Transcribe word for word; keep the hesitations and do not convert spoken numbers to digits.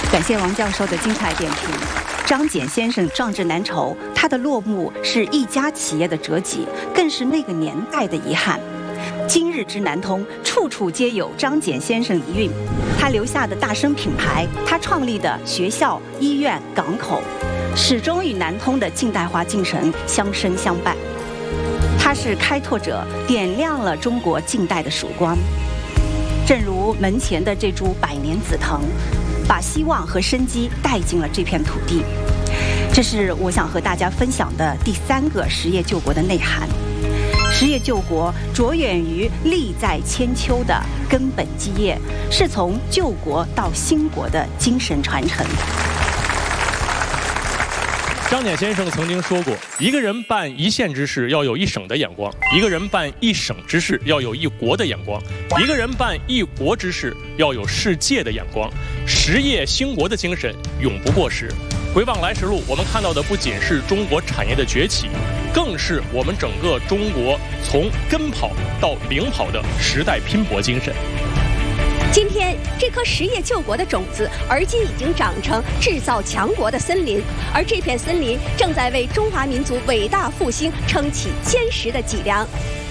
感谢王教授的精彩点评。张謇先生壮志难酬，他的落幕是一家企业的折戟，更是那个年代的遗憾。今日之南通，处处皆有张謇先生遗韵。他留下的大生品牌，他创立的学校、医院、港口，始终与南通的近代化进程相生相伴。他是开拓者，点亮了中国近代的曙光。正如门前的这株百年紫藤，把希望和生机带进了这片土地。这是我想和大家分享的第三个实业救国的内涵。实业救国着眼于利在千秋的根本基业，是从救国到兴国的精神传承。 张謇先生曾经说过，一个人办一县之事要有一省的眼光，一个人办一省之事要有一国的眼光，一个人办一国之事要有世界的眼光。实业兴国的精神永不过时。回望来时路，我们看到的不仅是中国产业的崛起，更是我们整个中国从跟跑到领跑的时代拼搏精神。 今天，这颗实业救国的种子，而今已经长成制造强国的森林，而这片森林正在为中华民族伟大复兴撑起坚实的脊梁。